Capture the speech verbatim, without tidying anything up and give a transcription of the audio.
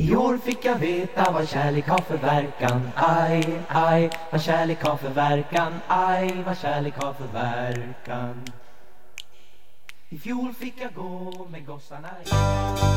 I år fick jag veta vad kärlek har för verkan. Aj, aj, vad kärlek har för verkan. Aj, vad kärlek har för verkan. I fjol fick jag gå med gossarna.